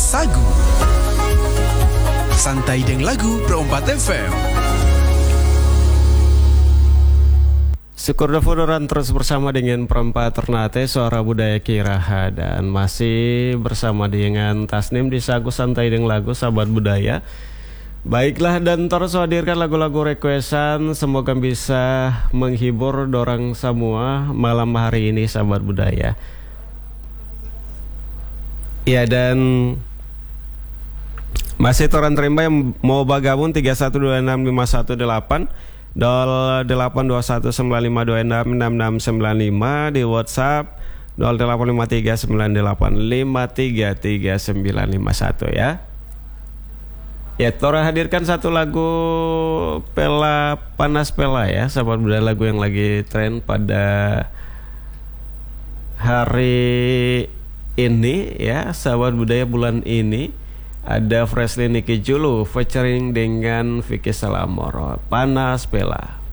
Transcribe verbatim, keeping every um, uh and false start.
Sagu. Santai deng lagu Pro empat F M. Syukur Dafudoran terus bersama dengan Perempat Ternate Suara Budaya Kiraha. Dan masih bersama dengan Tasnim di Sagu Santai Deng Lagu Sahabat Budaya. Baiklah, dan terus hadirkan lagu-lagu requestan. Semoga bisa menghibur dorang semua malam hari ini Sahabat Budaya. Ya, dan masih toran terima yang mau bergabung tiga satu dua enam lima satu delapan nol delapan dua satu sembilan lima dua enam enam enam sembilan lima di WhatsApp nol delapan lima tiga sembilan delapan lima tiga tiga sembilan lima satu ya. Ya, Tora hadirkan satu lagu Pela Panas Pela ya, sahabat budaya, lagu yang lagi tren pada hari ini ya, sahabat budaya, bulan ini. Ada Fresley Niki Julu featuring dengan Vicky Salamoro, Panas Pela.